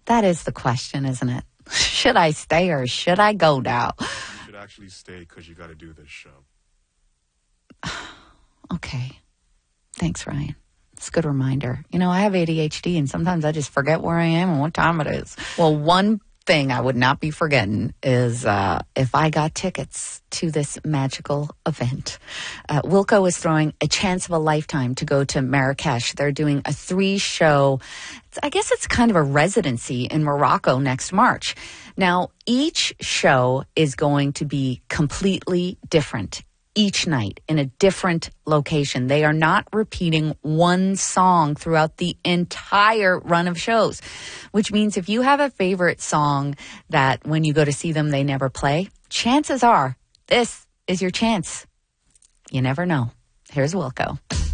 That is the question, isn't it? Should I stay or should I go now? You should actually stay because you got to do this show. Okay. Thanks, Ryan. It's a good reminder. You know, I have ADHD and sometimes I just forget where I am and what time it is. Well, one thing I would not be forgetting is if I got tickets to this magical event. Wilco is throwing a chance of a lifetime to go to Marrakesh. They're doing a 3-show, I guess it's kind of a residency in Morocco next March. Now, each show is going to be completely different each night in a different location. They are not repeating one song throughout the entire run of shows, which means if you have a favorite song that when you go to see them, they never play, chances are this is your chance. You never know. Here's Wilco.